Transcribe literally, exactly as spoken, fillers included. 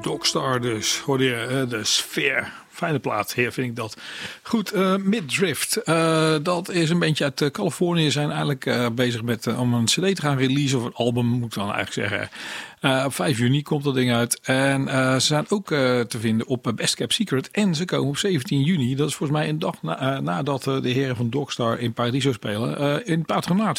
Dogstar dus, hoorde je, uh, de sfeer. Fijne plaat, heer, vind ik dat. Goed, uh, Midrift. Uh, dat is een bandje uit uh, Californië. Ze zijn eigenlijk uh, bezig met uh, om een cd te gaan releasen. Of een album, moet ik dan eigenlijk zeggen. Uh, op vijf juni komt dat ding uit. En uh, ze zijn ook uh, te vinden op Best Kept Secret. En ze komen op zeventien juni. Dat is volgens mij een dag na, uh, nadat uh, de heren van Dogstar in Paradiso spelen. Uh, in het patronaat